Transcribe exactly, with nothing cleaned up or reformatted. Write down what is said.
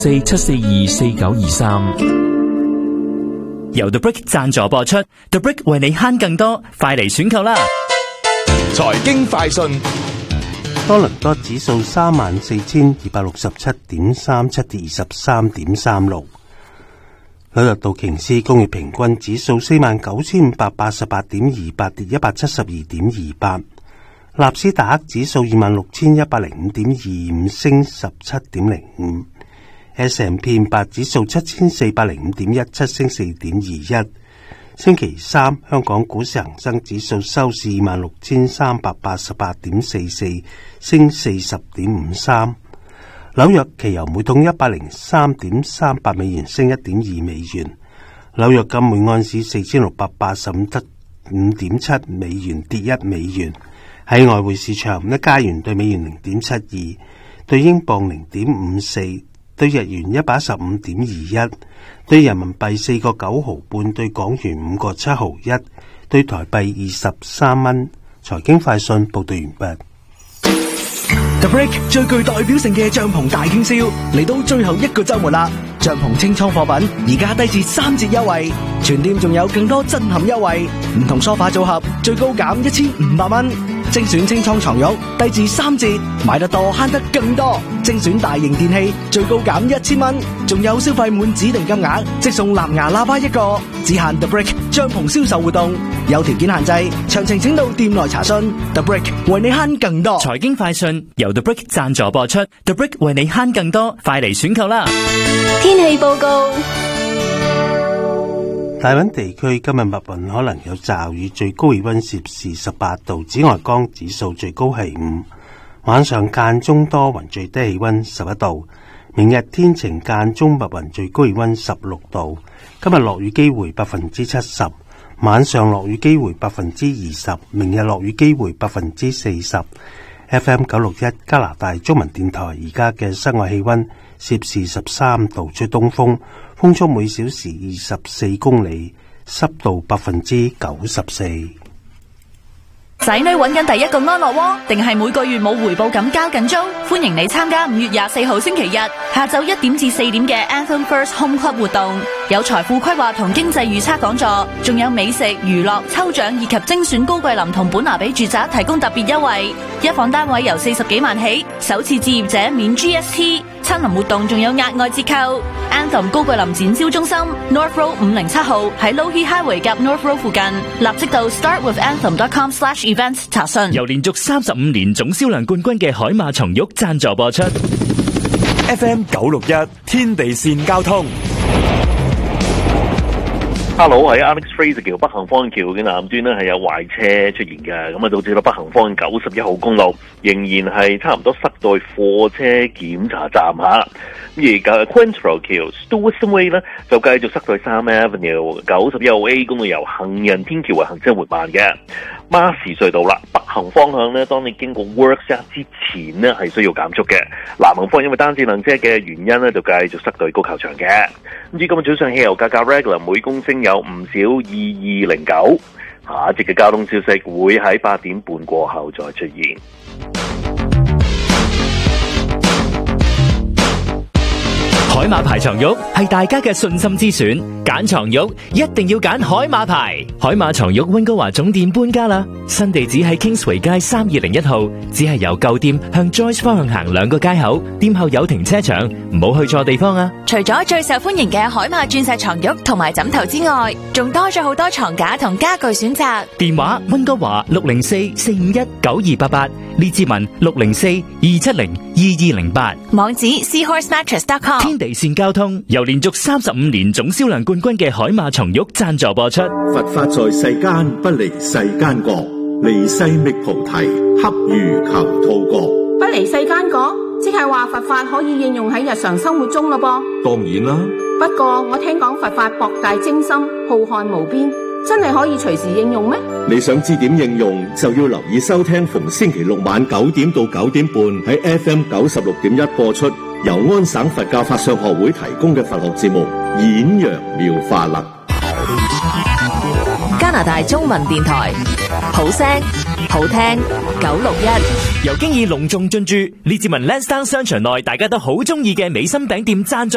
四七四二四九二三。 由 The Brick 贊助播出 ，The Brick 為你慳更多，快嚟選購啦！ 財經快訊， 多倫多指數三萬四千二百六十七點三七，跌二十三點三六。紐約道瓊斯工業平均指數四萬九千五百八十八點二八，跌一百七十二點二八。納斯達克指數二萬六千一百零五點二五，升十七點零五。S and P 五百指數七千四百零五點一七，升四點二一。星期三，香港股市恒生指數收市二萬六千三百八十八點四四，升四十點五三。紐約期油每桶一百零三點三八美元，升一點二美元。紐約金每盎司四千六百八十五得五點七美元，跌一美元。喺外匯市場，一加元對美元零點七二，對英鎊零點五四。對日元一百一十五點二一，對人民幣四個九毫半，對港元五個七毫一，對台幣二十三蚊。財經快訊報道完畢。 The Brick 最具代表性嘅帳篷大傾銷嚟到最後一個週末啦！帳篷清倉貨品而家低至三折優惠，全店仲有更多震撼優惠，唔同梳化組合最高減一千五百蚊。精選清倉床褥低至三折，買得多慳得更多。精選大型電器最高減一千蚊，仲有消費滿指定金額即送藍牙喇叭一個。只限 The Brick 帳篷銷售活動，有條件限制，詳情請到店內查詢。The Brick 為你慳更多。 財經快訊由 The Brick 贊助播出 ，The Brick 為你慳更多，快嚟選購啦！ 天氣報告。 大溫地區今日密雲可能有驟雨，最高氣溫攝氏十八度，紫外光指數最高係五。晚上間中多雲，最低氣溫十一度。明日天晴間中密雲，最高氣溫十六度。今日落雨機會百分之七十，晚上落雨機會百分之二十，明日落雨機會百分之四十。F M 九六一加拿大中文電台而家嘅室外氣溫攝氏十三度，吹東風，風速每小時二十四公里，濕度百分之九十四。 仔女揾緊第一個安樂窩，定係每個月冇回報咁交緊租？歡迎你參加五月廿四號星期日下晝一點至四點嘅 Anthem First Home Club 活動，有財富規劃同經濟預測講座，仲有美食、娛樂、抽獎以及精選高貴林同本拿比住宅提供特別優惠。一房單位由四十幾萬起，首次置業者免 G S T， 親臨活動仲有額外折扣。Anthem 高貴林展銷中心 North Road 五零七號喺 Lohe Highway 夾 North Road 附近，立即到 startwithanthem.com slash events 查詢。 由連續三十五年總銷量冠軍嘅海馬松玉贊助播出。 F M 九六一天地線交通。 Hello， 喺 Alex Fraser 橋北行方向橋嘅南端呢係有壞車出現嘅，咁啊導致到北行方向九十一號公路仍然係差唔多塞到貨車檢查站下。而家 Quintero 橋 Stewart Way 呢就繼續塞到三 Avenue 九十一號 A 公路由行人天橋為行車緩慢嘅。馬士隧道啦，北行方向呢，當你經過 Works 之前呢係需要減速嘅。南行方因為單線行車嘅原因呢，就繼續塞到高球場嘅。咁至於今日早上汽油價格 regular 每公升有唔少二二零九。下一節嘅交通消息會喺八點半過後再出現。 海馬牌床褥係大家嘅信心之選，揀床褥一定要揀海馬牌。海馬床褥溫哥華總店搬家啦，新地址喺 Kingsway 街三二零一號，只係由舊店向 Joyce 方向行兩個街口，店後有停車場，唔好去錯地方啊！ 除咗最受歡迎嘅海馬鑽石床褥同埋枕頭之外，仲多咗好多床架同家具選擇。 電話溫哥華六零四四五一九二八八，列志文六零四二七零二二零八， 網址 seahorse mattress dot com。 天地線交通由連續三十五年總銷量冠軍嘅海馬床褥贊助播出。 佛法在世間，不離世間覺，離世覓菩提，恰如求兔角。 不離世間覺，即係話佛法可以應用喺日常生活中咯噃。 當然啦， 不過我聽講佛法博大精深，浩瀚無邊，真係可以隨時應用咩？ 你想知點應用，就要留意收聽逢星期六晚九點到九點半喺 F M 九十六點一播出，由安省佛教法相學會提供嘅佛學節目《演揚妙法》啦。 加拿大中文電台，好聲好聽九六一， 由經已隆重進駐列治文 Lansdowne 商場內大家都好中意嘅美心餅店贊助